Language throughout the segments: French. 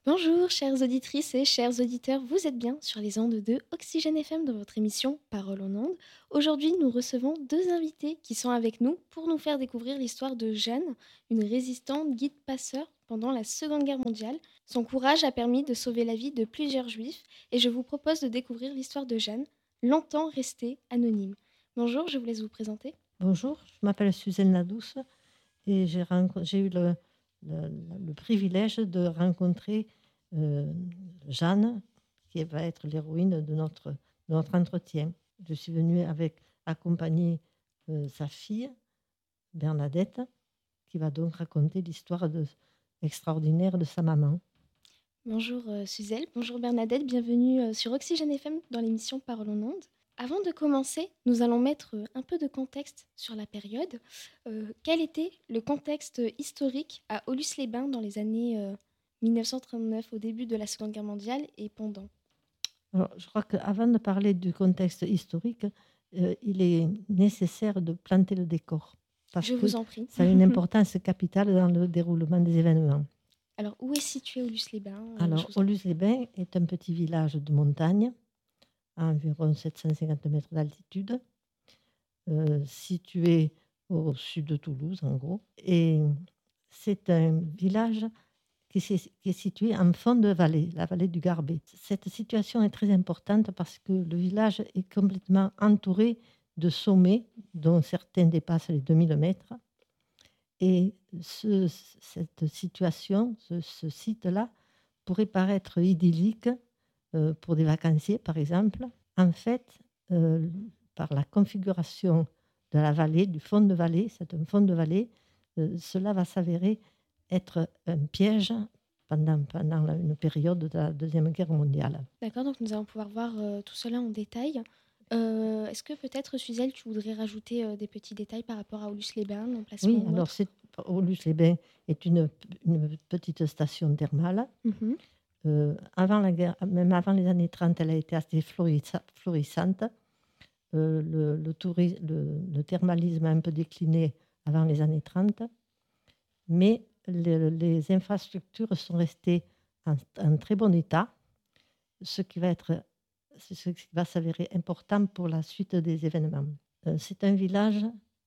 Bonjour, chères auditrices et chers auditeurs, vous êtes bien sur les ondes de Oxygène FM dans votre émission Parole en ondes. Aujourd'hui, nous recevons deux invités qui sont avec nous pour nous faire découvrir l'histoire de Jeanne, une résistante guide-passeur pendant la Seconde Guerre mondiale. Son courage a permis de sauver la vie de plusieurs juifs et je vous propose de découvrir l'histoire de Jeanne, longtemps restée anonyme. Bonjour, je vous laisse vous présenter. Bonjour, je m'appelle Suzanne Ladouce et j'ai eu le privilège de rencontrer euh, Jeanne, qui va être l'héroïne de notre entretien. Je suis venue accompagner sa fille, Bernadette, qui va donc raconter l'histoire extraordinaire de sa maman. Bonjour Suzelle, bonjour Bernadette, bienvenue sur Oxygène FM dans l'émission Parole en ondes. Avant de commencer, nous allons mettre un peu de contexte sur la période. Quel était le contexte historique à Aulus-les-Bains dans les années 1939, au début de la Seconde Guerre mondiale et pendant? Alors, je crois qu'avant de parler du contexte historique, il est nécessaire de planter le décor, parce Je que vous en prie. ça a une importance capitale dans le déroulement des événements. Alors, où est situé Aulus-les-Bains? Je Alors, vous en prie. Aulus-les-Bains est un petit village de montagne, à environ 750 mètres d'altitude, situé au sud de Toulouse, en gros. Et c'est un village qui est situé en fond de vallée, la vallée du Garbet. Cette situation est très importante parce que le village est complètement entouré de sommets, dont certains dépassent les 2000 mètres. Et cette situation, ce site-là, pourrait paraître idyllique pour des vacanciers, par exemple. En fait, euh, par la configuration de la vallée, du fond de vallée, c'est un fond de vallée, cela va s'avérer être un piège pendant une période de la Deuxième Guerre mondiale. D'accord, donc nous allons pouvoir voir tout cela en détail. Est-ce que peut-être, Suzelle, tu voudrais rajouter des petits détails par rapport à Aulus-les-Bains, l'emplacement Oui, ou alors autre? Aulus-les-Bains est une petite station thermale. Mhm. Avant la guerre, même avant les années 30, elle a été assez florissante. Le thermalisme a un peu décliné avant les années 30, mais les infrastructures sont restées en très bon état, ce qui va être, ce qui va s'avérer important pour la suite des événements. C'est un village,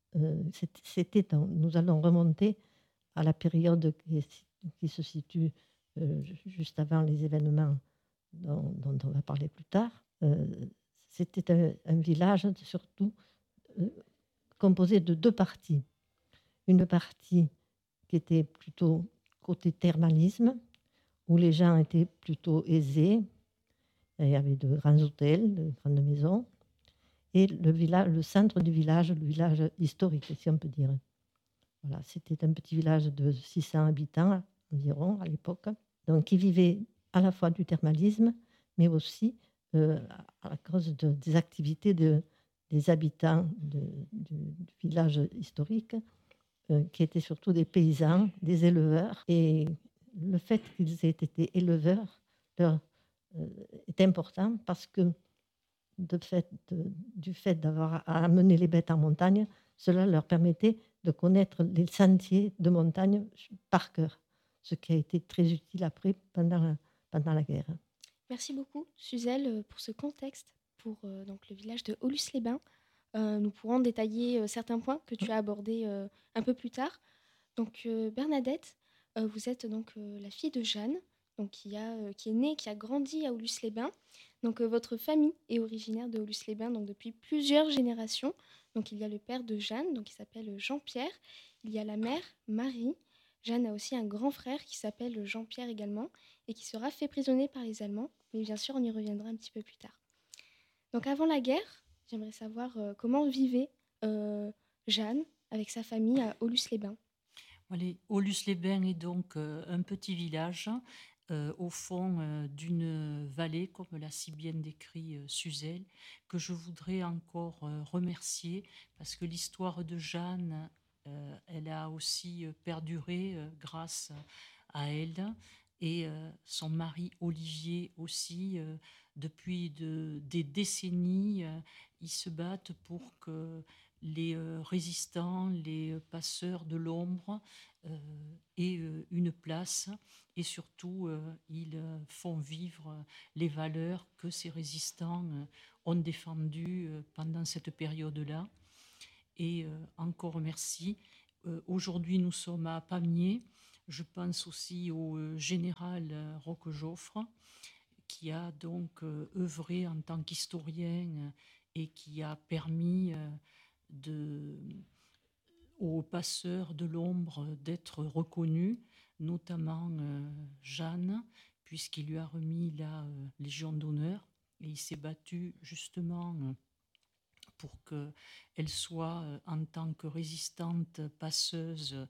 nous allons remonter à la période qui se situe juste avant les événements dont on va parler plus tard. C'était un village surtout euh, composé de deux parties. Une partie qui était plutôt côté thermalisme, où les gens étaient plutôt aisés. Il y avait de grands hôtels, de grandes maisons. Et le centre du village, le village historique, si on peut dire. Voilà, c'était un petit village de 600 habitants environ à l'époque, donc qui vivait à la fois du thermalisme, mais aussi à cause des activités des habitants du village historique, qui étaient surtout des paysans, des éleveurs. Et le fait qu'ils aient été éleveurs leur, euh, est important parce que du fait d'avoir à amener les bêtes en montagne, cela leur permettait de connaître les sentiers de montagne par cœur, ce qui a été très utile après pendant la guerre. Merci beaucoup, Suzelle, pour ce contexte, pour donc le village de Aulus-les-Bains. Nous pourrons détailler certains points que tu as abordés un peu plus tard. Donc, Bernadette, vous êtes donc la fille de Jeanne, donc qui est née, qui a grandi à Aulus-les-Bains. Donc, votre famille est originaire de Aulus-les-Bains, donc depuis plusieurs générations. Donc, il y a le père de Jeanne, donc qui s'appelle Jean-Pierre. Il y a la mère, Marie. Jeanne a aussi un grand frère qui s'appelle Jean-Pierre également et qui sera fait prisonnier par les Allemands. Mais bien sûr, on y reviendra un petit peu plus tard. Donc, avant la guerre, j'aimerais savoir comment vivait Jeanne avec sa famille à Aulus-les-Bains. Allez, Aulus-les-Bains est donc un petit village au fond d'une vallée, comme l'a si bien décrit Suzelle, que je voudrais encore remercier parce que l'histoire de Jeanne, elle a aussi perduré grâce à elle et son mari Olivier aussi. Depuis des décennies, ils se battent pour que les résistants, les passeurs de l'ombre et une place, et surtout ils font vivre les valeurs que ces résistants ont défendues pendant cette période-là. Et encore merci. Aujourd'hui, nous sommes à Pamiers. Je pense aussi au général Roquejoffre, qui a donc œuvré en tant qu'historien et qui a permis de, aux passeurs de l'ombre d'être reconnus, notamment Jeanne, puisqu'il lui a remis la Légion d'honneur. Et il s'est battu justement pour qu'elle soit, en tant que résistante passeuse,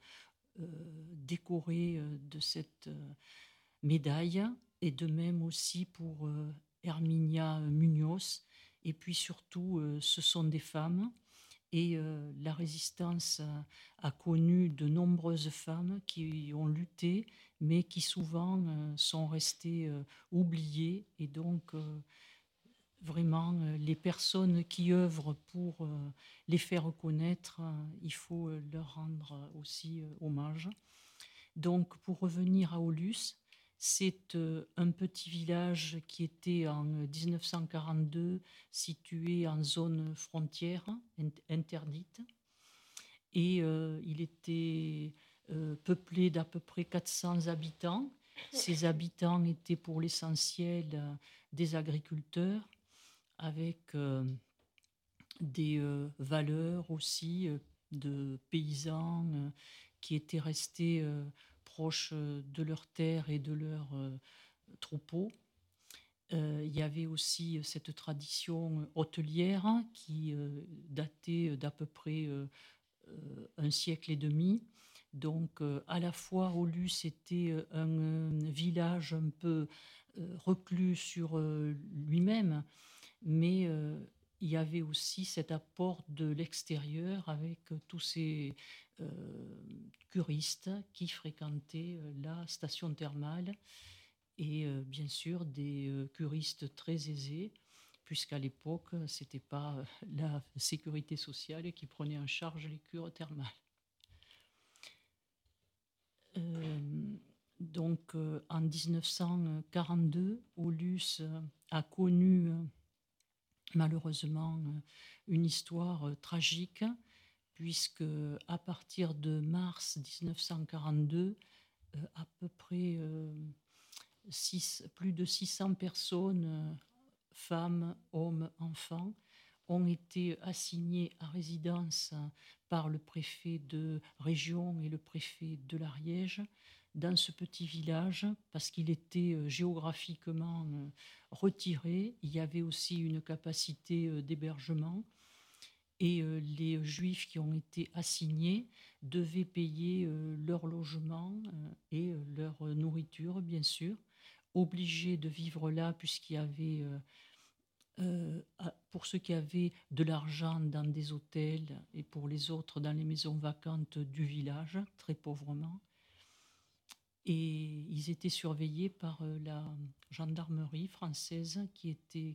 décorée de cette médaille, et de même aussi pour Herminia Munoz. Et puis surtout, ce sont des femmes, et la résistance a connu de nombreuses femmes qui ont lutté, mais qui souvent sont restées oubliées. Et donc, vraiment, les personnes qui œuvrent pour les faire connaître, il faut leur rendre aussi hommage. Donc, pour revenir à Aulus, c'est un petit village qui était en 1942 situé en zone frontière interdite, et il était peuplé d'à peu près 400 habitants. Ces habitants étaient pour l'essentiel des agriculteurs, avec des valeurs aussi de paysans qui étaient restés proches de leurs terres et de leurs troupeaux. Il y avait aussi cette tradition hôtelière qui datait d'à peu près un siècle et demi. Donc à la fois Aulus était un village un peu reclus sur lui-même, mais il y avait aussi cet apport de l'extérieur avec tous ces curistes qui fréquentaient la station thermale, et bien sûr des curistes très aisés, puisqu'à l'époque, ce n'était pas la sécurité sociale qui prenait en charge les cures thermales. Donc en 1942, Aulus a connu malheureusement une histoire tragique, puisque à partir de mars 1942, à peu près plus de 600 personnes, femmes, hommes, enfants, ont été assignées à résidence par le préfet de région et le préfet de l'Ariège dans ce petit village, parce qu'il était géographiquement retiré. Il y avait aussi une capacité d'hébergement, et les Juifs qui ont été assignés devaient payer leur logement et leur nourriture, bien sûr, obligés de vivre là, puisqu'il y avait, pour ceux qui avaient de l'argent, dans des hôtels, et pour les autres dans les maisons vacantes du village, très pauvrement. Et ils étaient surveillés par la gendarmerie française il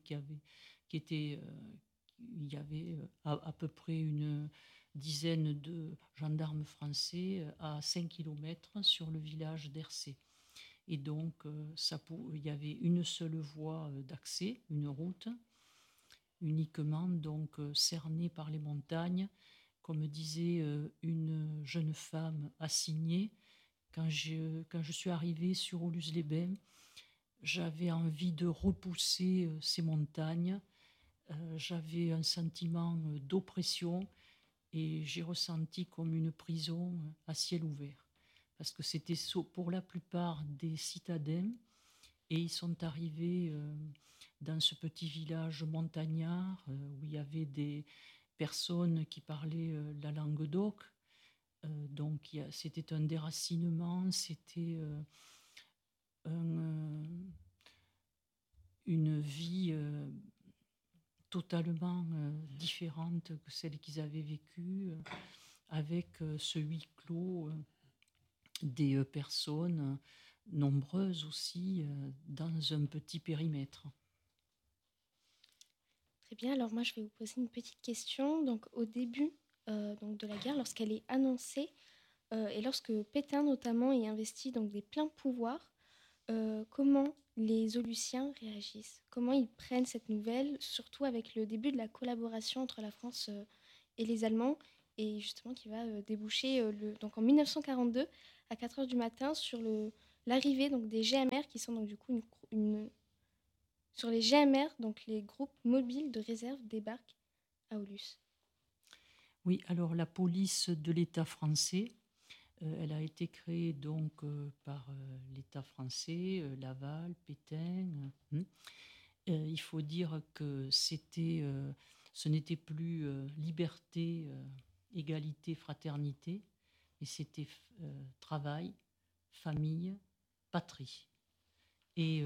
y avait à peu près une dizaine de gendarmes français à 5 km sur le village d'Hercé. Et donc, il y avait une seule voie d'accès, une route, uniquement donc cernée par les montagnes. Comme disait une jeune femme assignée, quand je suis arrivée sur Aulus-les-Bains, j'avais envie de repousser ces montagnes. J'avais un sentiment d'oppression, et j'ai ressenti comme une prison à ciel ouvert. Parce que c'était pour la plupart des citadins, et ils sont arrivés dans ce petit village montagnard où il y avait des personnes qui parlaient la langue d'oc. Donc c'était un déracinement, c'était une vie totalement différente que celle qu'ils avaient vécue, avec ce huis clos des personnes nombreuses aussi dans un petit périmètre. Très bien, alors moi je vais vous poser une petite question. Donc au début donc, de la guerre, lorsqu'elle est annoncée, Et lorsque Pétain notamment y investit donc des pleins pouvoirs, comment les Auluciens réagissent? Comment ils prennent cette nouvelle, surtout avec le début de la collaboration entre la France et les Allemands, et justement qui va déboucher donc en 1942 à 4 heures du matin sur l'arrivée donc des GMR qui sont donc du coup sur les GMR, donc les groupes mobiles de réserve débarquent à Aulus. Oui, alors la police de l'État français, elle a été créée donc par l'État français, Laval, Pétain. Il faut dire que ce n'était plus liberté, égalité, fraternité, mais c'était travail, famille, patrie. Et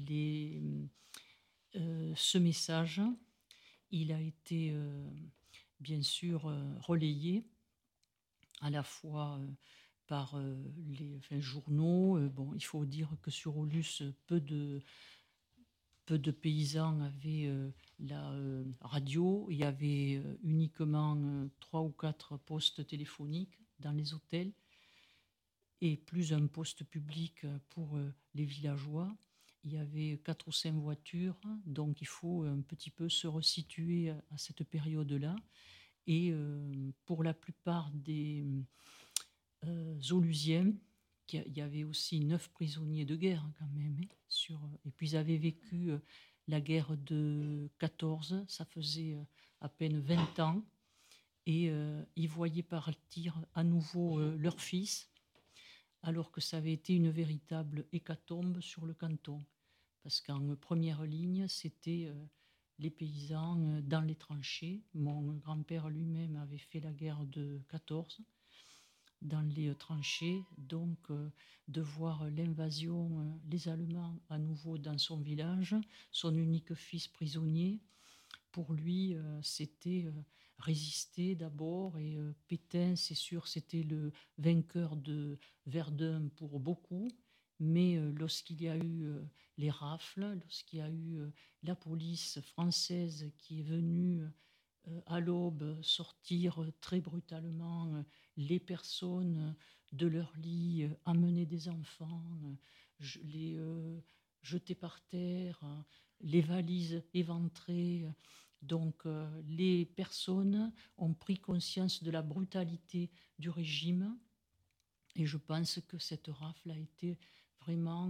ce message, il a été bien sûr relayé à la fois par les journaux. Bon, il faut dire que sur Aulus, peu de paysans avaient la radio. Il y avait uniquement 3 ou 4 postes téléphoniques dans les hôtels et plus un poste public pour les villageois. Il y avait 4 ou 5 voitures, donc il faut un petit peu se resituer à cette période-là. Et pour la plupart des Aulusiens, il y avait aussi 9 prisonniers de guerre quand même. Et puis ils avaient vécu la guerre de 14, ça faisait à peine 20 ans. Et ils voyaient partir à nouveau leur fils, alors que ça avait été une véritable hécatombe sur le canton. Parce qu'en première ligne, c'était les paysans dans les tranchées. Mon grand-père lui-même avait fait la guerre de 14 dans les tranchées, donc de voir l'invasion, les Allemands à nouveau dans son village, son unique fils prisonnier. Pour lui, c'était résister d'abord, et Pétain, c'est sûr, c'était le vainqueur de Verdun pour beaucoup, mais lorsqu'il y a eu les rafles, lorsqu'il y a eu la police française qui est venue à l'aube sortir très brutalement les personnes de leur lit, amener des enfants, les jeter par terre, les valises éventrées. Donc les personnes ont pris conscience de la brutalité du régime, et je pense que cette rafle a été vraiment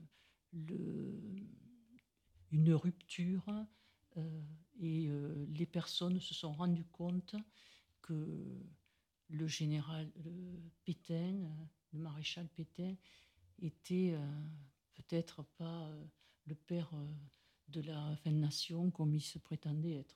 une rupture, et les personnes se sont rendues compte que le général Pétain, le maréchal Pétain, était peut-être pas le père de la nation comme il se prétendait être.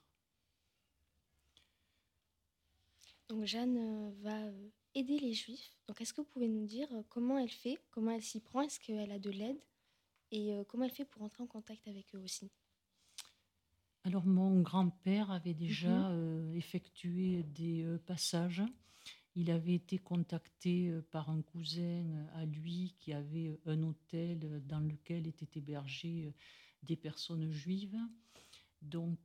Donc Jeanne va aider les Juifs. Donc est-ce que vous pouvez nous dire comment elle fait, comment elle s'y prend, est-ce qu'elle a de l'aide et comment elle fait pour entrer en contact avec eux aussi? Alors mon grand-père avait Mhm. déjà effectué des passages. Il avait été contacté par un cousin à lui qui avait un hôtel dans lequel étaient hébergées des personnes juives. Donc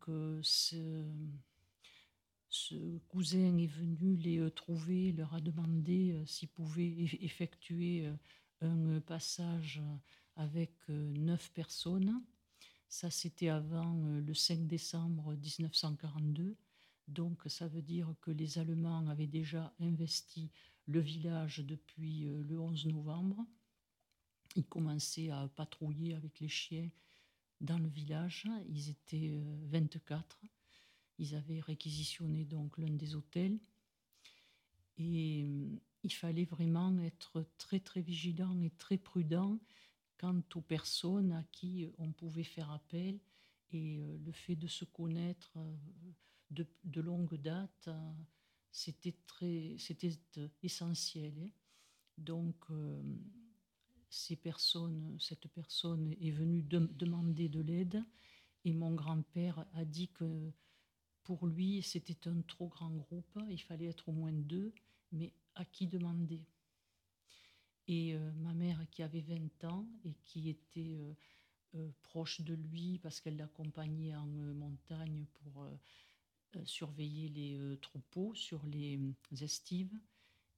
ce cousin est venu les trouver, leur a demandé s'il pouvait effectuer un passage avec 9 personnes. Ça, c'était avant le 5 décembre 1942. Donc, ça veut dire que les Allemands avaient déjà investi le village depuis le 11 novembre. Ils commençaient à patrouiller avec les chiens dans le village. Ils étaient 24. Ils avaient réquisitionné donc l'un des hôtels. Et il fallait vraiment être très, très vigilant et très prudent quant aux personnes à qui on pouvait faire appel. Et le fait de se connaître de longue date, c'était essentiel. Donc, cette personne est venue demander de l'aide, et mon grand-père a dit que pour lui, c'était un trop grand groupe, il fallait être au moins 2, mais à qui demander? Et ma mère, qui avait 20 ans et qui était proche de lui parce qu'elle l'accompagnait en montagne pour surveiller les troupeaux sur les estives,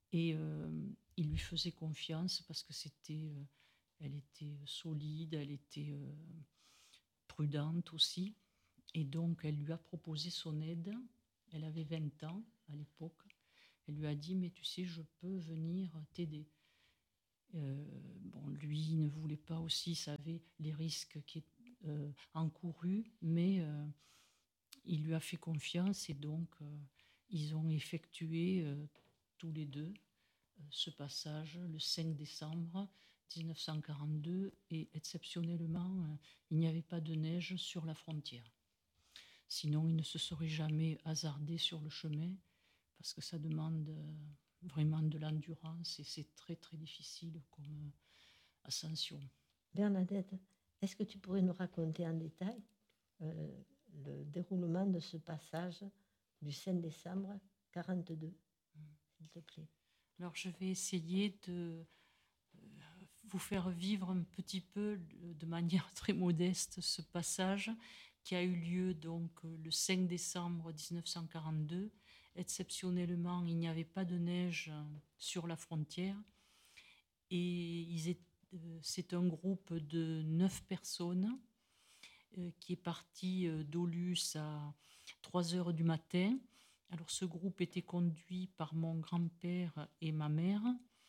Et il lui faisait confiance parce que elle était solide, elle était prudente aussi. Et donc, elle lui a proposé son aide. Elle avait 20 ans à l'époque. Elle lui a dit, mais tu sais, je peux venir t'aider. Bon, lui ne voulait pas aussi, il savait les risques qui encourus, mais il lui a fait confiance et donc ils ont effectué tous les deux ce passage le 5 décembre 1942 et exceptionnellement, il n'y avait pas de neige sur la frontière. Sinon, ils ne se seraient jamais hasardés sur le chemin parce que ça demande vraiment de l'endurance et c'est très très difficile comme ascension. Bernadette, est-ce que tu pourrais nous raconter en détail le déroulement de ce passage du 5 décembre 1942, s'il te plaît? Alors, je vais essayer de vous faire vivre un petit peu, de manière très modeste, ce passage qui a eu lieu donc le 5 décembre 1942. Exceptionnellement, il n'y avait pas de neige sur la frontière et c'est un groupe de 9 personnes qui est parti d'Aulus à 3 heures du matin. Alors ce groupe était conduit par mon grand-père et ma mère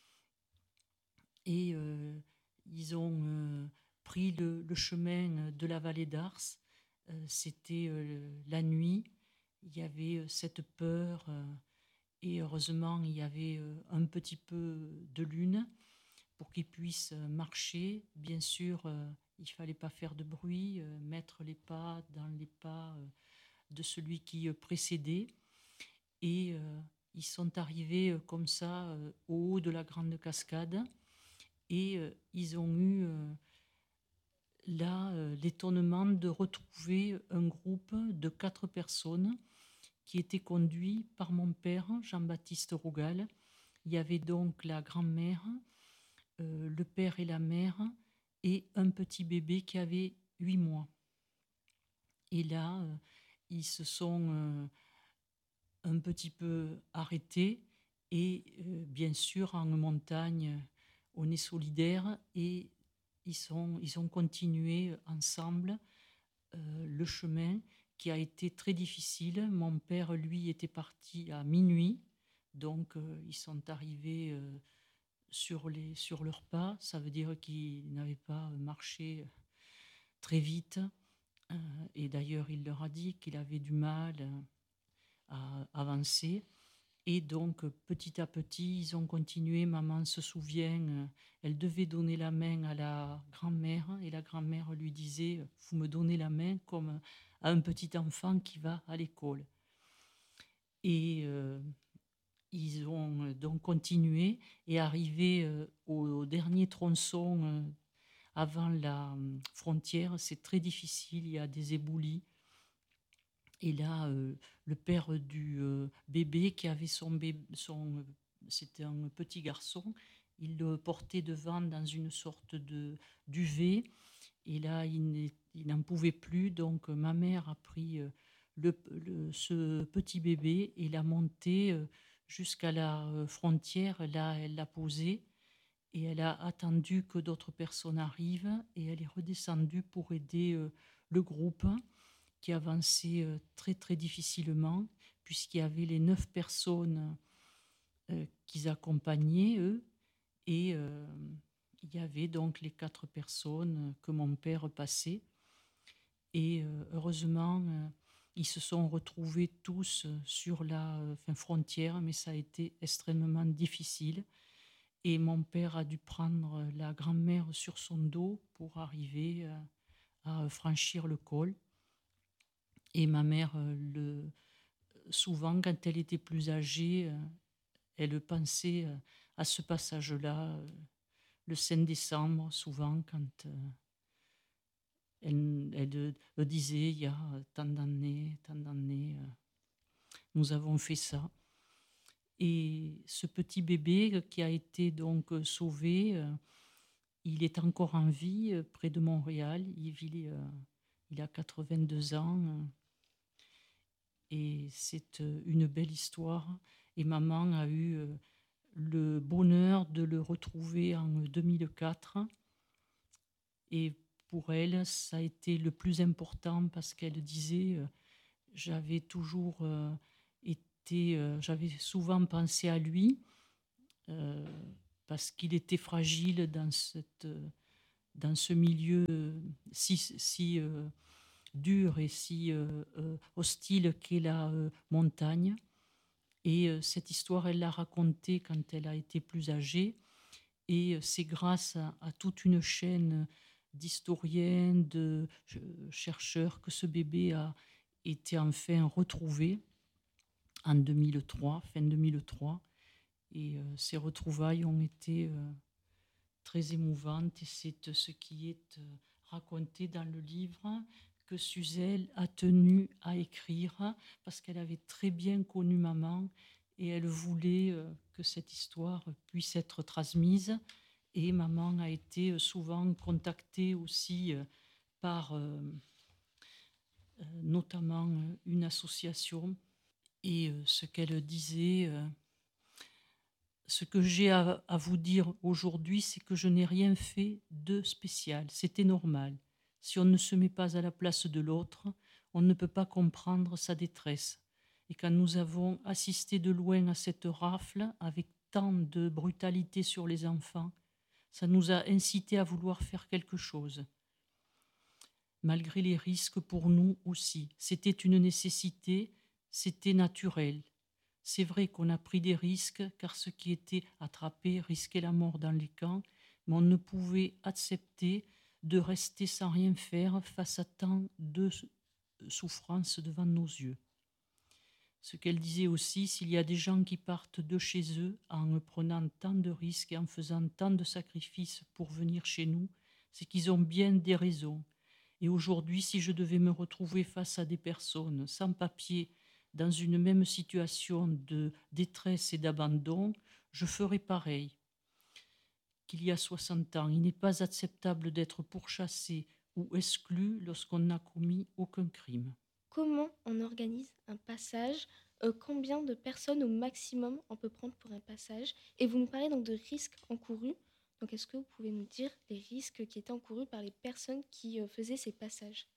et ils ont pris le chemin de la vallée d'Ars. C'était la nuit, il y avait cette peur et heureusement il y avait un petit peu de lune pour qu'ils puissent marcher. Bien sûr, il ne fallait pas faire de bruit, mettre les pas dans les pas de celui qui précédait. Et ils sont arrivés comme ça au haut de la grande cascade et ils ont eu là l'étonnement de retrouver un groupe de 4 personnes qui était conduit par mon père, Jean-Baptiste Rougal. Il y avait donc la grand-mère, le père et la mère, et un petit bébé qui avait 8 mois. Et là, ils se sont un petit peu arrêtés, et bien sûr, en montagne, on est solidaires, et ils ont continué ensemble le chemin qui a été très difficile. Mon père, lui, était parti à minuit, donc ils sont arrivés sur leurs pas. Ça veut dire qu'ils n'avaient pas marché très vite. Et d'ailleurs, il leur a dit qu'il avait du mal à avancer. Et donc, petit à petit, ils ont continué. Maman se souvient, elle devait donner la main à la grand-mère, et la grand-mère lui disait, vous me donnez la main comme à un petit enfant qui va à l'école. Et ils ont donc continué et arrivé au dernier tronçon avant la frontière. C'est très difficile, il y a des éboulis. Et là, le père du bébé qui avait c'était un petit garçon, il le portait devant dans une sorte de duvet. Et là, il n'en pouvait plus. Donc, ma mère a pris ce petit bébé et l'a monté jusqu'à la frontière. Là, elle l'a posé et elle a attendu que d'autres personnes arrivent. Et elle est redescendue pour aider le groupe qui avançait très très difficilement, puisqu'il y avait les 9 personnes qu'ils accompagnaient, eux, et il y avait donc les 4 personnes que mon père passait. Et heureusement, ils se sont retrouvés tous sur la frontière, mais ça a été extrêmement difficile. Et mon père a dû prendre la grand-mère sur son dos pour arriver à franchir le col. Et ma mère, souvent, quand elle était plus âgée, elle pensait à ce passage-là, le 5 décembre, souvent, quand elle disait, il y a tant d'années, nous avons fait ça. Et ce petit bébé qui a été donc sauvé, il est encore en vie près de Montréal. Il a 82 ans. Et c'est une belle histoire. Et maman a eu le bonheur de le retrouver en 2004. Et pour elle, ça a été le plus important parce qu'elle disait j'avais toujours j'avais souvent pensé à lui parce qu'il était fragile dans ce milieu si dur et si hostile qu'est la montagne. Et cette histoire, elle l'a racontée quand elle a été plus âgée. Et c'est grâce à toute une chaîne d'historiens, de chercheurs que ce bébé a été enfin retrouvé en 2003, fin 2003. Et ces retrouvailles ont été très émouvantes et c'est ce qui est raconté dans le livre que Suzel a tenu à écrire parce qu'elle avait très bien connu maman et elle voulait que cette histoire puisse être transmise. Et maman a été souvent contactée aussi par notamment une association. Et ce qu'elle disait, ce que j'ai à vous dire aujourd'hui, c'est que je n'ai rien fait de spécial. C'était normal. Si on ne se met pas à la place de l'autre, on ne peut pas comprendre sa détresse. Et quand nous avons assisté de loin à cette rafle avec tant de brutalité sur les enfants, ça nous a incité à vouloir faire quelque chose. Malgré les risques pour nous aussi. C'était une nécessité, c'était naturel. C'est vrai qu'on a pris des risques car ceux qui étaient attrapés risquaient la mort dans les camps, mais on ne pouvait accepter de rester sans rien faire face à tant de souffrances devant nos yeux. Ce qu'elle disait aussi, s'il y a des gens qui partent de chez eux en prenant tant de risques et en faisant tant de sacrifices pour venir chez nous, c'est qu'ils ont bien des raisons. Et aujourd'hui, si je devais me retrouver face à des personnes sans papier, dans une même situation de détresse et d'abandon, je ferais pareil. Qu'il y a 60 ans, il n'est pas acceptable d'être pourchassé ou exclu lorsqu'on n'a commis aucun crime. Comment on organise un passage? Combien de personnes au maximum on peut prendre pour un passage? Et vous nous parlez donc de risques encourus. Donc est-ce que vous pouvez nous dire les risques qui étaient encourus par les personnes qui faisaient ces passages?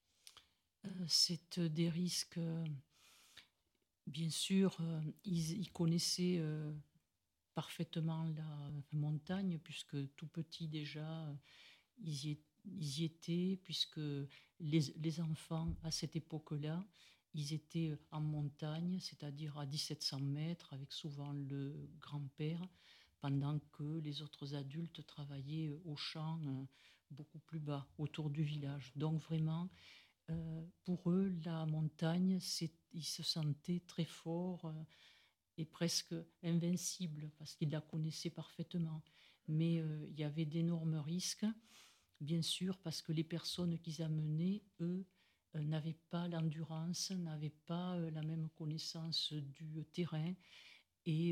C'est des risques, bien sûr, ils connaissaient parfaitement la montagne, puisque tout petit déjà, ils y étaient, puisque les enfants, à cette époque-là, ils étaient en montagne, c'est-à-dire à 1700 mètres, avec souvent le grand-père, pendant que les autres adultes travaillaient au champ beaucoup plus bas, autour du village. Donc vraiment, pour eux, la montagne, ils se sentaient très forts et presque invincibles, parce qu'ils la connaissaient parfaitement. Mais il y avait d'énormes risques, bien sûr, parce que les personnes qu'ils amenaient, eux, n'avaient pas l'endurance, n'avaient pas la même connaissance du terrain, et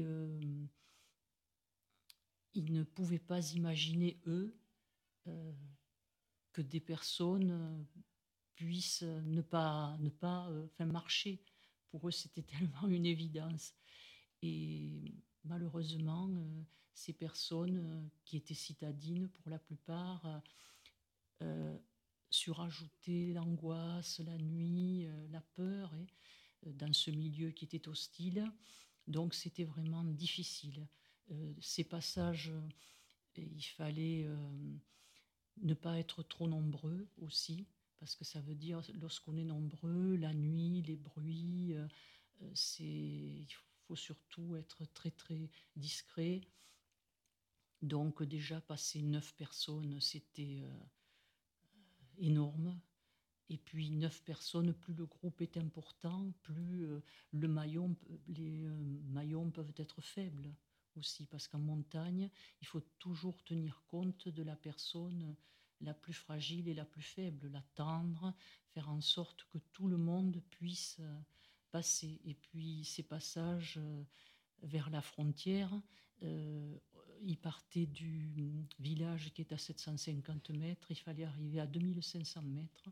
ils ne pouvaient pas imaginer, eux, que des personnes puissent ne pas marcher. Pour eux, c'était tellement une évidence. Et malheureusement, ces personnes qui étaient citadines, pour la plupart, surajoutaient l'angoisse, la nuit, la peur, dans ce milieu qui était hostile. Donc c'était vraiment difficile. Ces passages, il fallait ne pas être trop nombreux aussi, parce que ça veut dire, lorsqu'on est nombreux, la nuit, les bruits, il faut surtout être très très discret. Donc déjà, passer 9 personnes, c'était énorme. Et puis 9 personnes, plus le groupe est important, plus les maillons peuvent être faibles aussi, parce qu'en montagne, il faut toujours tenir compte de la personne la plus fragile et la plus faible, l'attendre, faire en sorte que tout le monde puisse passer. Et puis ces passages vers la frontière, il partait du village qui est à 750 mètres, il fallait arriver à 2500 mètres.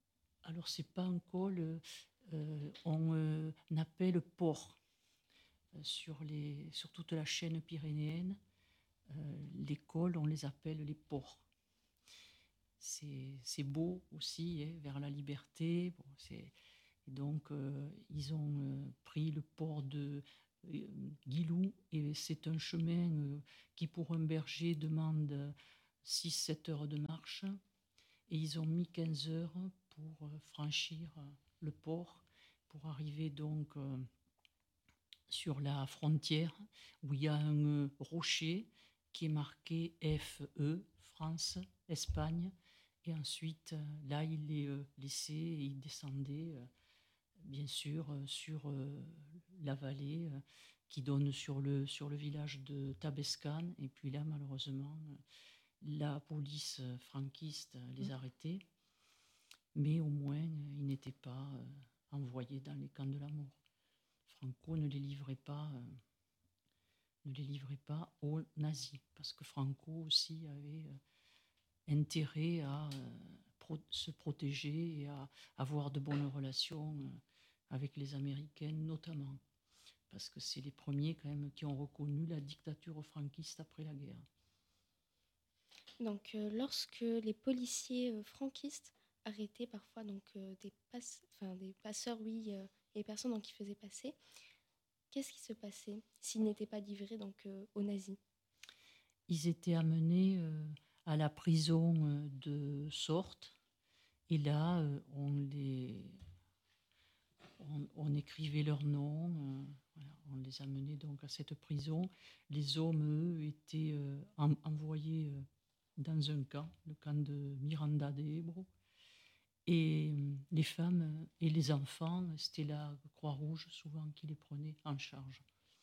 Alors c'est pas un col, on appelle port. sur toute la chaîne pyrénéenne, les cols, on les appelle les ports. C'est beau aussi, hein, vers la liberté. Bon, et donc, ils ont pris le port de Guilou, et c'est un chemin qui, pour un berger, demande 6-7 heures de marche. Et ils ont mis 15 heures pour franchir le port, pour arriver donc sur la frontière, où il y a un rocher qui est marqué FE, France, Espagne. Et ensuite, là, il les laissait et il descendait, bien sûr, sur la vallée qui donne sur le village de Tabescan. Et puis là, malheureusement, la police franquiste les arrêtait. Mais au moins, ils n'étaient pas envoyés dans les camps de la mort. Franco ne les livrait pas aux nazis, parce que Franco aussi avait intérêt à se protéger et à avoir de bonnes relations avec les Américains notamment, parce que c'est les premiers quand même qui ont reconnu la dictature franquiste après la guerre. Donc, lorsque les policiers franquistes arrêtaient parfois donc, des passeurs, oui, et personnes donc, qui faisaient passer, qu'est-ce qui se passait s'ils n'étaient pas livrés donc, aux nazis? Ils étaient amenés à la prison de Sorte, et là, on écrivait leurs noms, voilà, on les amenait donc à cette prison. Les hommes, eux, étaient envoyés dans un camp, le camp de Miranda de Ebro. Et les femmes et les enfants, c'était la Croix-Rouge souvent qui les prenait en charge.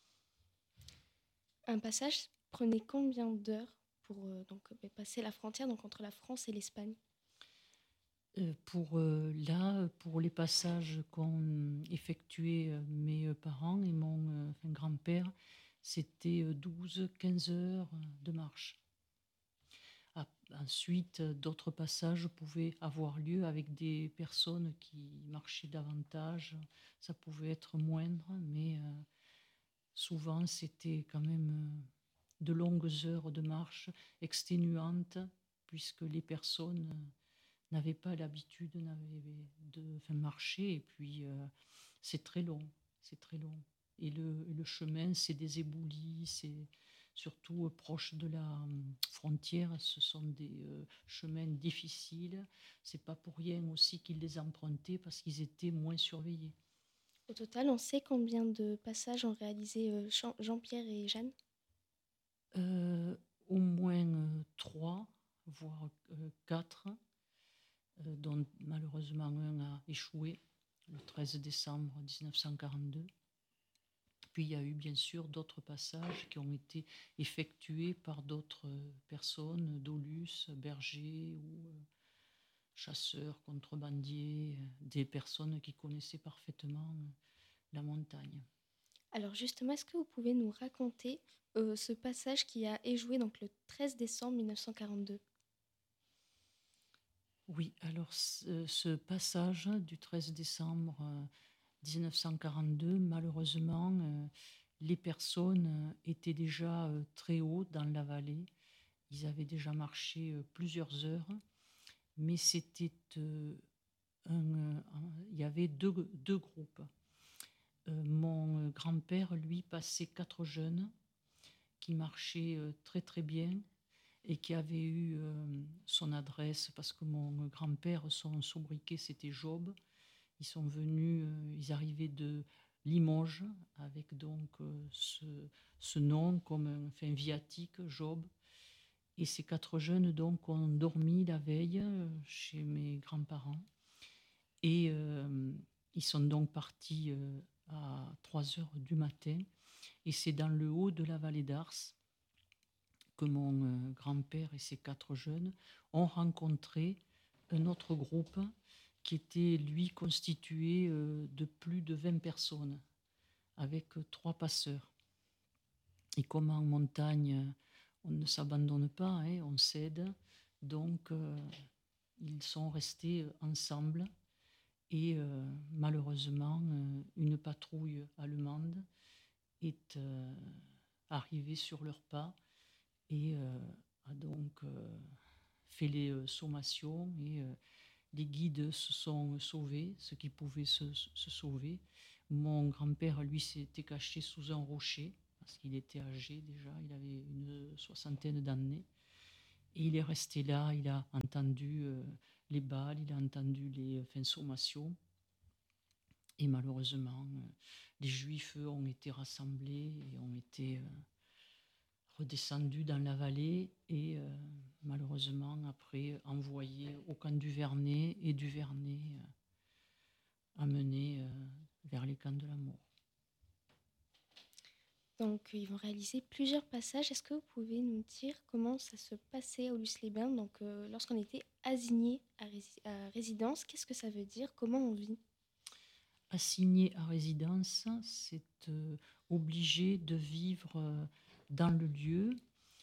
Un passage prenait combien d'heures pour donc, passer la frontière donc, entre la France et l'Espagne? Pour les passages qu'ont effectués mes parents et mon grand-père, c'était 12-15 heures de marche. Ensuite, d'autres passages pouvaient avoir lieu avec des personnes qui marchaient davantage. Ça pouvait être moindre, mais souvent c'était quand même de longues heures de marche exténuantes, puisque les personnes n'avaient pas l'habitude de marcher, et puis c'est très long, c'est très long. Et le chemin, c'est des éboulis, c'est surtout proche de la frontière, ce sont des chemins difficiles. C'est pas pour rien aussi qu'ils les empruntaient, parce qu'ils étaient moins surveillés. Au total, on sait combien de passages ont réalisé Jean-Pierre et Jeanne? Au moins 3, voire 4, dont malheureusement un a échoué le 13 décembre 1942. Puis il y a eu bien sûr d'autres passages qui ont été effectués par d'autres personnes, dolus, bergers ou chasseurs, contrebandiers, des personnes qui connaissaient parfaitement la montagne. Alors justement, est-ce que vous pouvez nous raconter ce passage qui a échoué donc, le 13 décembre 1942? Oui, alors ce passage du 13 décembre 1942, malheureusement, les personnes étaient déjà très haut dans la vallée. Ils avaient déjà marché plusieurs heures, mais c'était il y avait deux groupes. Mon grand-père, lui, passait 4 jeunes qui marchaient très très bien et qui avaient eu son adresse, parce que mon grand-père, son sobriquet, c'était Job. Ils sont venus, ils arrivaient de Limoges, avec donc ce nom comme un viatique, Job. Et ces 4 jeunes donc ont dormi la veille chez mes grands-parents. Et ils sont donc partis à 3 heures du matin. Et c'est dans le haut de la vallée d'Ars que mon grand-père et ses 4 jeunes ont rencontré un autre groupe qui était, lui, constitué de plus de 20 personnes, avec 3 passeurs. Et comme en montagne, on ne s'abandonne pas, hein, on cède. Donc, ils sont restés ensemble. Et malheureusement, une patrouille allemande est arrivé sur leurs pas et a donc fait les sommations et les guides se sont sauvés, ceux qui pouvaient se sauver. Mon grand-père, lui, s'était caché sous un rocher parce qu'il était âgé déjà, il avait une soixantaine d'années. Et il est resté là, il a entendu les balles, il a entendu les sommations. Et malheureusement, les Juifs ont été rassemblés et ont été redescendus dans la vallée et malheureusement après envoyés au camp du Vernet et du Vernet amenés vers les camps de la mort. Donc, ils vont réaliser plusieurs passages. Est-ce que vous pouvez nous dire comment ça se passait à Aulusses-les-Bains? Donc, lorsqu'on était assigné à résidence, qu'est-ce que ça veut dire? Comment on vit? Assigné à résidence, c'est obligé de vivre dans le lieu.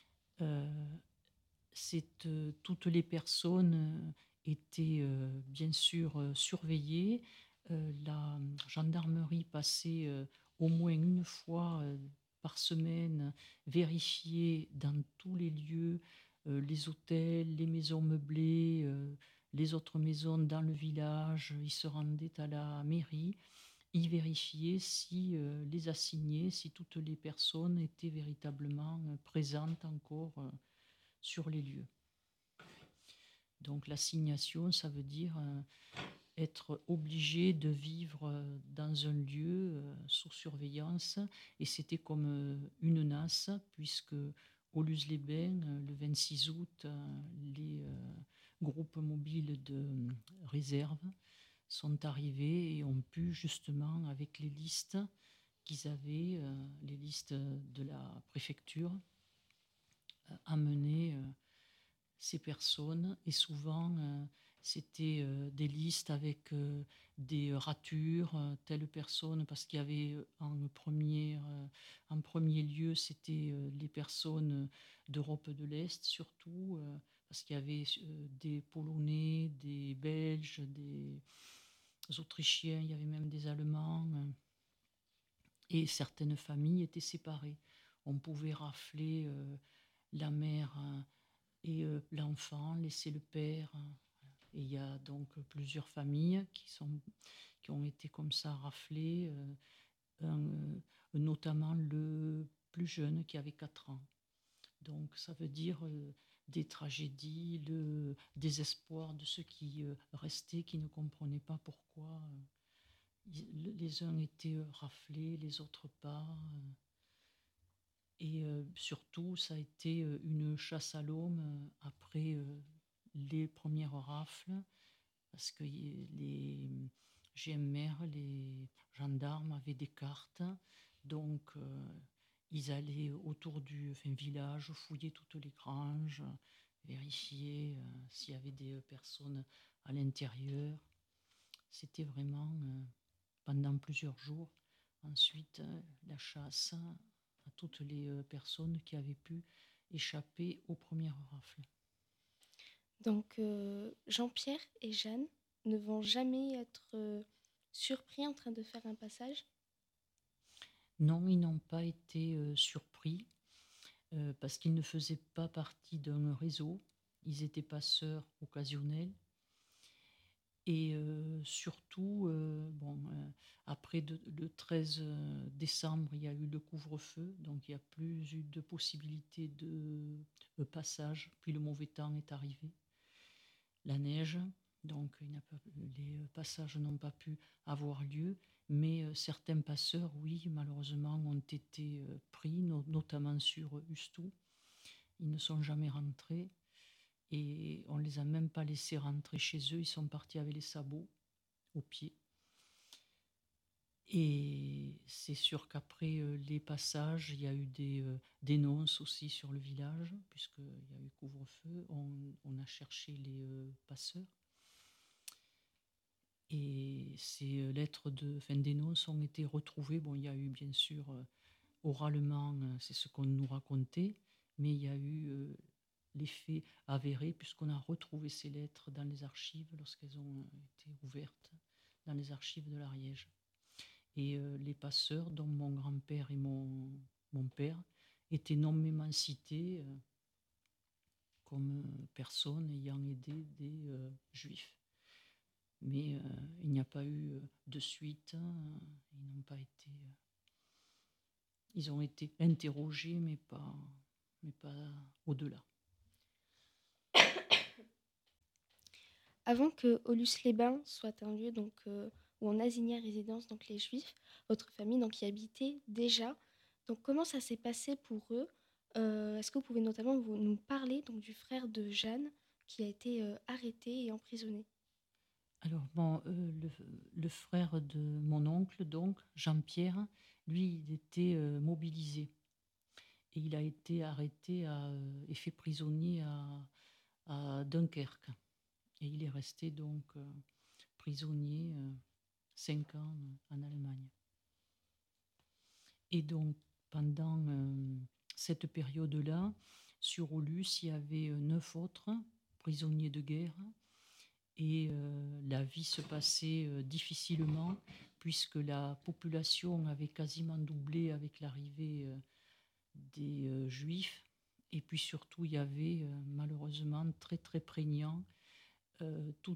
Toutes les personnes étaient bien sûr surveillées. La gendarmerie passait au moins une fois par semaine vérifier dans tous les lieux, les hôtels, les maisons meublées, les autres maisons dans le village. Ils se rendaient à la mairie, ils vérifiaient si les assignés, si toutes les personnes étaient véritablement présentes encore sur les lieux. Donc l'assignation, ça veut dire être obligé de vivre dans un lieu sous surveillance, et c'était comme une NAS, puisque au Luz-les-Bains, le 26 août, les groupes mobiles de réserve sont arrivés et ont pu justement, avec les listes qu'ils avaient, les listes de la préfecture, amener ces personnes. Et souvent c'était des listes avec des ratures, telle personne, parce qu'il y avait en premier lieu c'était les personnes d'Europe de l'Est surtout, parce qu'il y avait des Polonais, des Belges, des Autrichiens, il y avait même des Allemands, et certaines familles étaient séparées. On pouvait rafler la mère et l'enfant, laisser le père. Et il y a donc plusieurs familles qui ont été comme ça raflées, notamment le plus jeune qui avait 4 ans. Donc ça veut dire des tragédies, le désespoir de ceux qui restaient, qui ne comprenaient pas pourquoi les uns étaient raflés, les autres pas. Et surtout, ça a été une chasse à l'homme après les premières rafles, parce que les GMR, les gendarmes avaient des cartes, donc ils allaient autour du village, fouiller toutes les granges, vérifier s'il y avait des personnes à l'intérieur. C'était vraiment pendant plusieurs jours. Ensuite, la chasse à toutes les personnes qui avaient pu échapper aux premières rafles. Donc, Jean-Pierre et Jeanne ne vont jamais être surpris en train de faire un passage? Non, ils n'ont pas été surpris parce qu'ils ne faisaient pas partie d'un réseau. Ils étaient passeurs occasionnels. Et surtout, après le 13 décembre, il y a eu le couvre-feu, donc il n'y a plus eu de possibilité de passage. Puis le mauvais temps est arrivé, la neige, donc les passages n'ont pas pu avoir lieu. Mais certains passeurs, oui, malheureusement, ont été pris, notamment sur Ustou. Ils ne sont jamais rentrés. Et on ne les a même pas laissés rentrer chez eux. Ils sont partis avec les sabots aux pieds. Et c'est sûr qu'après les passages, il y a eu des dénonces aussi sur le village, puisqu'il y a eu couvre-feu. On a cherché les passeurs. Et ces lettres de dénonces ont été retrouvées. Bon, il y a eu bien sûr oralement, c'est ce qu'on nous racontait, mais il y a eu les faits avérés, puisqu'on a retrouvé ces lettres dans les archives lorsqu'elles ont été ouvertes dans les archives de l'Ariège. Et les passeurs, dont mon grand-père et mon père, étaient nommément cités comme personnes ayant aidé des juifs. Mais il n'y a pas eu de suite. Ils n'ont pas été. Ils ont été interrogés, mais pas au-delà. Avant que Aulus-les-Bains soit un lieu donc, où on assignait à résidence donc, les Juifs, votre famille donc, y habitait déjà. Donc comment ça s'est passé pour eux? Est-ce que vous pouvez notamment nous parler donc, du frère de Jeanne qui a été arrêté et emprisonné? Alors, bon, le frère de mon oncle, donc, Jean-Pierre, lui, il était mobilisé. Et il a été arrêté et fait prisonnier à Dunkerque. Et il est resté donc prisonnier 5 ans en Allemagne. Et donc, pendant cette période-là, sur Aulus, il y avait 9 autres prisonniers de guerre. Et la vie se passait difficilement, puisque la population avait quasiment doublé avec l'arrivée des Juifs. Et puis surtout, il y avait malheureusement très très prégnant tout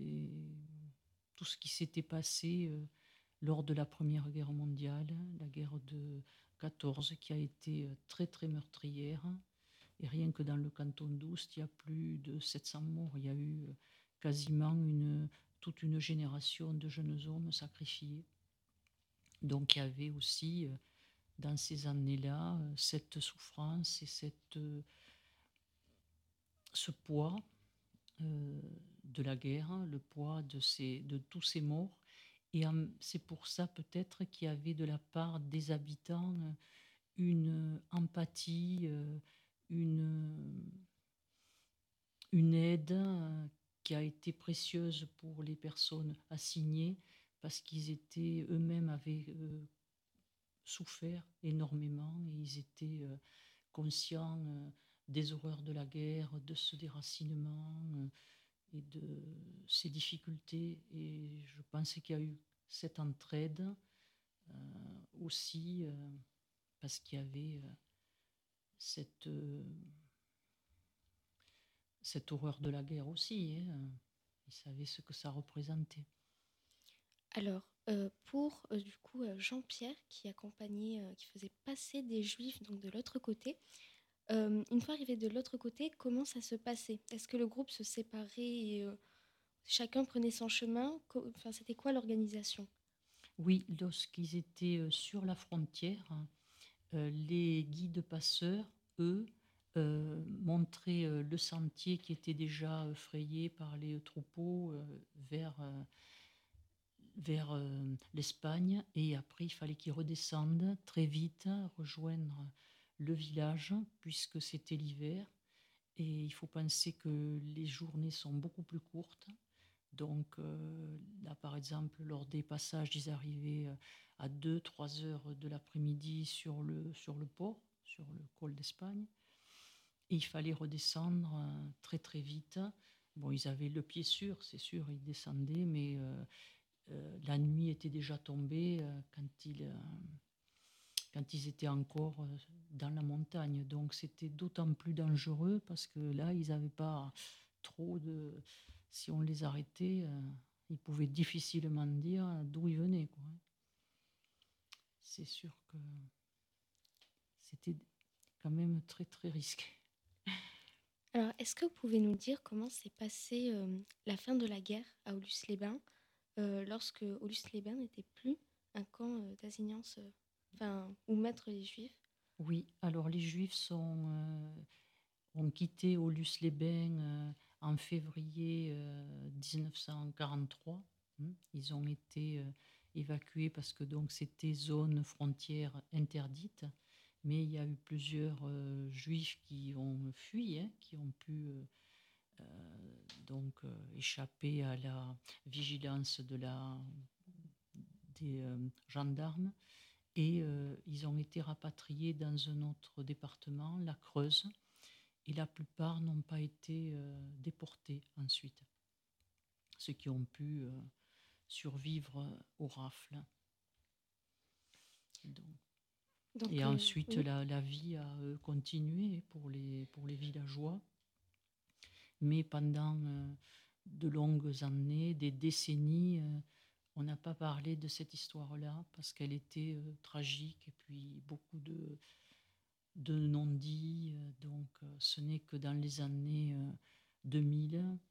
ce qui s'était passé lors de la Première Guerre mondiale, la guerre de 14, qui a été très très meurtrière. Et rien que dans le canton d'Oust, il y a plus de 700 morts. Il y a eu quasiment toute une génération de jeunes hommes sacrifiés. Donc il y avait aussi, dans ces années-là, cette souffrance et ce poids de la guerre, le poids de tous ces morts. Et c'est pour ça peut-être qu'il y avait de la part des habitants une empathie, une aide qui a été précieuse pour les personnes assignées, parce qu'ils étaient eux-mêmes avaient souffert énormément et ils étaient conscients des horreurs de la guerre, de ce déracinement et de ces difficultés. Et je pense qu'il y a eu cette entraide aussi parce qu'il y avait cette horreur de la guerre aussi. Hein. Ils savaient ce que ça représentait. Alors, pour du coup Jean-Pierre qui accompagnait, qui faisait passer des Juifs donc de l'autre côté, une fois arrivé de l'autre côté, comment ça se passait? Est-ce que le groupe se séparait et chacun prenait son chemin? Enfin, c'était quoi l'organisation? Oui, lorsqu'ils étaient sur la frontière, les guides passeurs, eux, montraient le sentier qui était déjà frayé par les troupeaux vers l'Espagne. Et après, il fallait qu'ils redescendent très vite, rejoindre le village, puisque c'était l'hiver. Et il faut penser que les journées sont beaucoup plus courtes. Donc là, par exemple, lors des passages, ils arrivaient à 2-3 heures de l'après-midi sur le port, sur le col d'Espagne. Et il fallait redescendre très très vite. Bon, ils avaient le pied sûr, c'est sûr, ils descendaient, mais la nuit était déjà tombée quand ils étaient encore dans la montagne. Donc c'était d'autant plus dangereux parce que là, ils n'avaient pas trop de... Si on les arrêtait, ils pouvaient difficilement dire d'où ils venaient, quoi. C'est sûr que c'était quand même très très risqué. Alors, est-ce que vous pouvez nous dire comment s'est passée la fin de la guerre à Aulus-les-Bains, lorsque Aulus-les-Bains n'était plus un camp d'assignance, où mettre les Juifs? Oui, alors les Juifs ont quitté Aulus-les-Bains en février 1943. Ils ont été évacués parce que donc c'était zone frontière interdite. Mais il y a eu plusieurs Juifs qui ont fui, hein, qui ont pu échapper à la vigilance des gendarmes. Et ils ont été rapatriés dans un autre département, la Creuse, et la plupart n'ont pas été déportés ensuite, ceux qui ont pu survivre aux rafles. Et ensuite, oui. la vie a continué pour les villageois. Mais pendant de longues années, des décennies, on n'a pas parlé de cette histoire-là parce qu'elle était tragique et puis beaucoup de non-dits. Donc, ce n'est que dans les années 2000